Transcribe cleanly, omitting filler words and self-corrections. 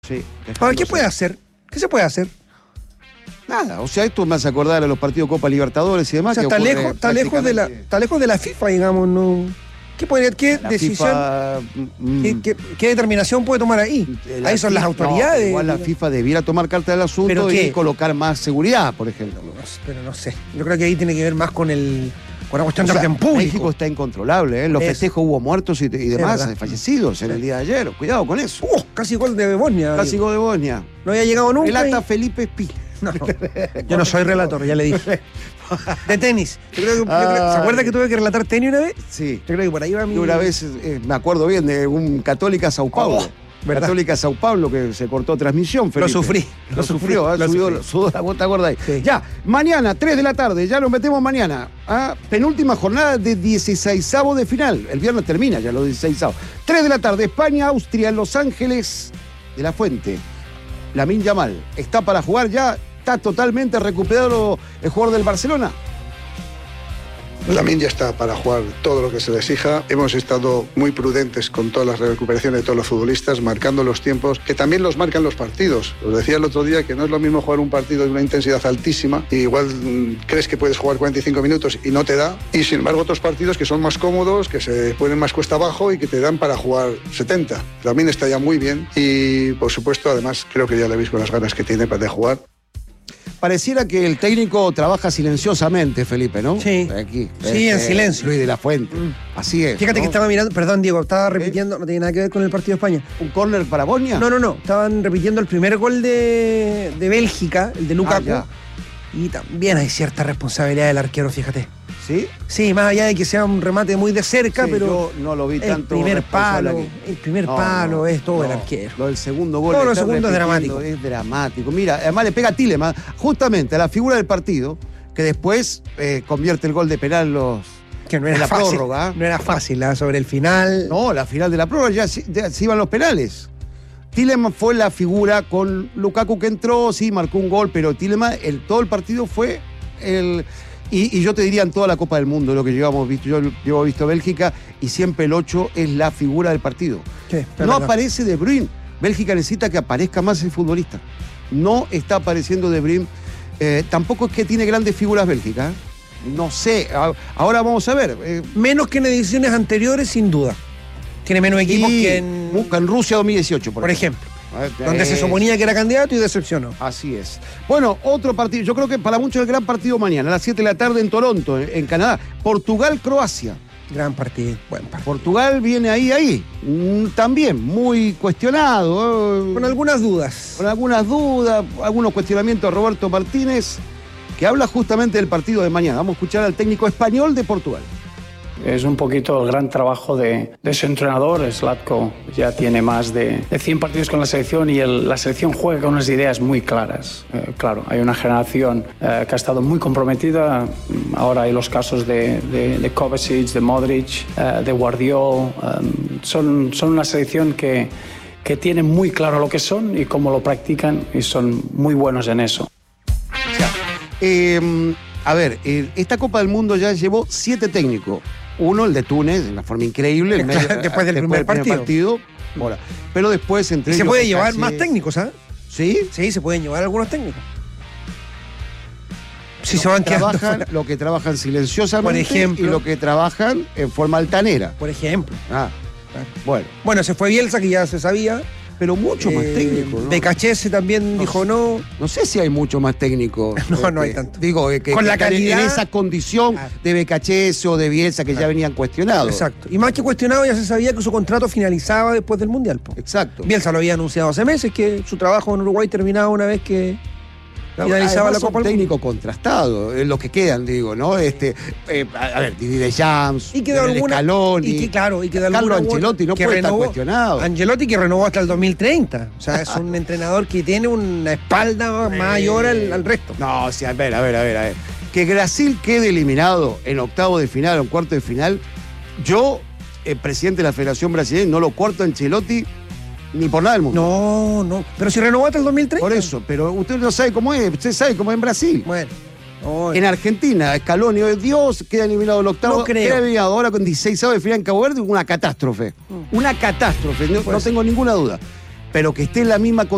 Sí. Ahora, ¿qué puede hacer? ¿Qué se puede hacer? Nada, o sea, esto me hace acordar a los partidos Copa Libertadores y demás. O sea, está lejos de la FIFA, digamos, ¿no? ¿Qué decisión, qué determinación puede tomar ahí? Ahí son las autoridades. Igual la FIFA debiera tomar carta del asunto y colocar más seguridad, por ejemplo. Pero no sé. Yo creo que ahí tiene que ver más con la cuestión de orden público. México está incontrolable, ¿eh? Los festejos hubo muertos y demás, fallecidos en el día de ayer. Cuidado con eso. Casi gol de Bosnia. Casi gol de Bosnia. No había llegado nunca. Relata Felipe Espí. No. Yo no soy relator, ya le dije. De tenis. ¿Se acuerda que tuve que relatar tenis una vez? Sí. Yo creo que por ahí va mi... Una vez, me acuerdo bien, de un Católica Sao Paulo. ¿verdad? Católica Sao Paulo que se cortó transmisión, Felipe. Lo sufrió, sudó la gota gorda ahí. Sí. Ya, mañana, 3 de la tarde, ya nos metemos mañana. Penúltima jornada de 16avo de final. El viernes termina ya los 16avos. 3 de la tarde, España, Austria, en Los Ángeles de la Fuente. Lamine Yamal, ¿está para jugar ya? ¿Está totalmente recuperado el jugador del Barcelona? Lamine ya está para jugar todo lo que se le exija. Hemos estado muy prudentes con todas las recuperaciones de todos los futbolistas, marcando los tiempos, que también los marcan los partidos. Os decía el otro día que no es lo mismo jugar un partido de una intensidad altísima, y igual crees que puedes jugar 45 minutos y no te da, y sin embargo otros partidos que son más cómodos, que se ponen más cuesta abajo y que te dan para jugar 70. Lamine está ya muy bien y, por supuesto, además creo que ya le veis con las ganas que tiene de jugar. Pareciera que el técnico trabaja silenciosamente, Felipe, ¿no? Sí. Aquí. Sí, en silencio. Luis de la Fuente. Así es. Fíjate, ¿no? que estaba mirando, perdón, Diego, estaba repitiendo, no tiene nada que ver con el partido de España. ¿Un córner para Bosnia? No. Estaban repitiendo el primer gol de Bélgica, el de Lukaku. Y también hay cierta responsabilidad del arquero, fíjate. ¿Sí? Sí, más allá de que sea un remate muy de cerca, sí, pero yo no lo vi tanto. El primer palo es todo el arquero. Lo del segundo gol. Todo lo segundo es dramático. Es dramático. Mira, además le pega a Tielemans, justamente a la figura del partido, que después convierte el gol de penal que no era en la fácil, prórroga. No era fácil, sobre el final. No, la final de la prórroga ya se iban los penales. Tielemans fue la figura con Lukaku, que entró, sí, marcó un gol, pero Tielemans, todo el partido fue el... Y yo te diría en toda la Copa del Mundo, lo que llevamos visto, yo llevo visto Bélgica, y siempre el 8 es la figura del partido. Sí, no aparece De Bruyne. Bélgica necesita que aparezca más el futbolista. No está apareciendo De Bruyne. Tampoco es que tiene grandes figuras Bélgica. No sé. Ahora vamos a ver. Menos que en ediciones anteriores, sin duda. Tiene menos equipos que en Rusia 2018, por ejemplo. Donde se suponía que era candidato y decepcionó. Así es. Bueno, otro partido. Yo creo que para muchos es el gran partido mañana, a las 7 de la tarde en Toronto, en Canadá. Portugal-Croacia. Gran partido, buen partido. Portugal viene ahí. También muy cuestionado. Con algunas dudas. Algunos cuestionamientos a Roberto Martínez, que habla justamente del partido de mañana. Vamos a escuchar al técnico español de Portugal. Es un poquito el gran trabajo de su entrenador. Zlatko ya tiene más de 100 partidos con la selección y la selección juega con unas ideas muy claras. Claro, hay una generación que ha estado muy comprometida. Ahora hay los casos de Kovacic, de Modric, de Guardiol. Son una selección que tiene muy claro lo que son y cómo lo practican, y son muy buenos en eso. Esta Copa del Mundo ya llevó 7 técnicos. Uno, el de Túnez, de una forma increíble. Después del primer partido. Bueno, pero después entre ellos... Se puede llevar más técnicos, ¿ah? ¿Sí? Sí, se pueden llevar algunos técnicos. Si se van quedando lo que trabajan silenciosamente, por ejemplo, y lo que trabajan en forma altanera. Por ejemplo. Bueno, se fue Bielsa, que ya se sabía. Pero mucho más técnico, ¿no? Becachese también dijo no. No sé si hay mucho más técnico. No hay tanto. Digo, con la calidad, en esa condición de Becachese o de Bielsa que ya venían cuestionados. Exacto. Y más que cuestionado, ya se sabía que su contrato finalizaba después del Mundial. Exacto. Bielsa lo había anunciado hace meses, que su trabajo en Uruguay terminaba una vez que finalizaba la Copa. Un técnico contrastado, es lo que quedan, digo, ¿no? Didier Deschamps, Scaloni. Y quedó Carlo Ancelotti no puede estar cuestionado. Ancelotti, que renovó hasta el 2030. O sea, es un entrenador que tiene una espalda mayor al resto. No, sí, a ver. Que Brasil quede eliminado en octavo de final o en cuarto de final, yo, presidente de la Federación Brasileña, no lo corto a Ancelotti ni por nada del mundo. No. Pero si renovó hasta el 2030. Por eso, pero usted no sabe cómo es. Usted sabe cómo es en Brasil. Bueno. En Argentina, Scaloni, Dios, queda eliminado el octavo. No creo. Queda eliminado ahora con 16avos de final en Cabo Verde, una catástrofe. Una catástrofe, no tengo ninguna duda. Pero que esté en la misma condición.